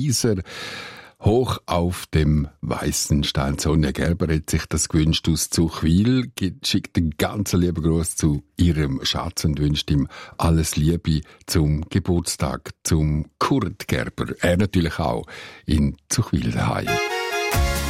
Isar, hoch auf dem weißen Stein. Sonja Gerber hat sich das gewünscht aus Zuchwil, schickt einen ganz lieben Gruß zu ihrem Schatz und wünscht ihm alles Liebe zum Geburtstag, zum Kurt Gerber. Er natürlich auch in Zuchwil daheim.